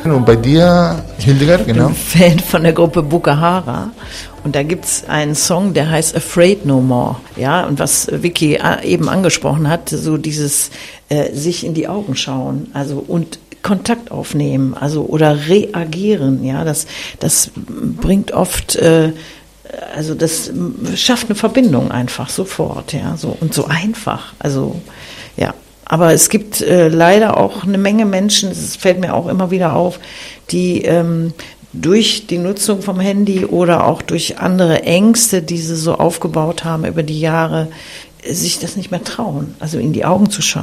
Und bei dir, Hildegard, genau? Ich bin Fan von der Gruppe Bukahara. Und da gibt's einen Song, der heißt Afraid No More. Ja, und was Vicky eben angesprochen hat, so dieses sich in die Augen schauen, also und Kontakt aufnehmen, also oder reagieren, ja, das bringt oft, also das schafft eine Verbindung einfach sofort, ja, so und so einfach, also ja. Aber es gibt leider auch eine Menge Menschen, das fällt mir auch immer wieder auf, die durch die Nutzung vom Handy oder auch durch andere Ängste, die sie so aufgebaut haben über die Jahre, sich das nicht mehr trauen, also in die Augen zu schauen.